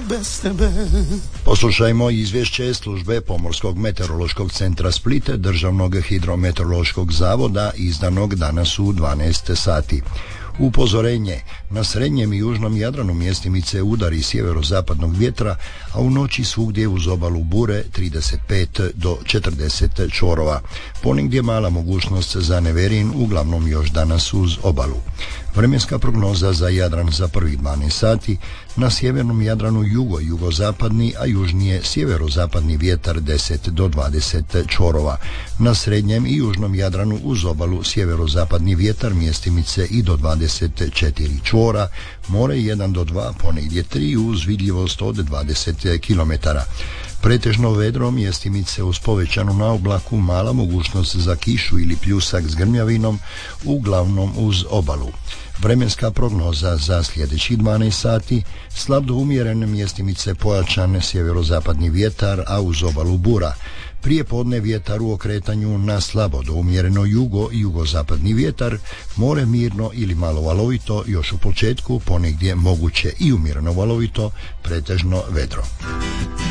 bez tebe. Poslušajmo izvješće službe Pomorskog meteorološkog centra Split, Državnog hidrometeorološkog zavoda, izdanog danas u 12 sati. Upozorenje: na srednjem i južnom Jadranu mjestimice udari sjeverozapadnog vjetra, a u noći svugdje uz obalu bure 35 do 40 čvorova. Ponegdje mala mogućnost za neverin, uglavnom još danas uz obalu. Vremenska prognoza za Jadran za prvih 12 sati: na sjevernom Jadranu jugozapadni, a južnije sjeverozapadni vjetar 10 do 20 čvorova. Na srednjem i južnom Jadranu uz obalu sjeverozapadni vjetar mjestimice i do 24 čvora, more 1 do 2, ponegdje 3 uz vidljivost od 20 km. Pretežno vedro, mjestimice uz povećanu naoblaku, mala mogućnost za kišu ili pljusak s grmljavinom, uglavnom uz obalu. Vremenska prognoza za sljedećih 12 sati: slab do umjeren, mjestimice pojačan sjeverozapadni vjetar, a uz obalu bura. Prije podne vjetar u okretanju na slabo do umjereno jugozapadni vjetar, more mirno ili malo valovito još u početku, ponegdje moguće i umjereno valovito, pretežno vedro.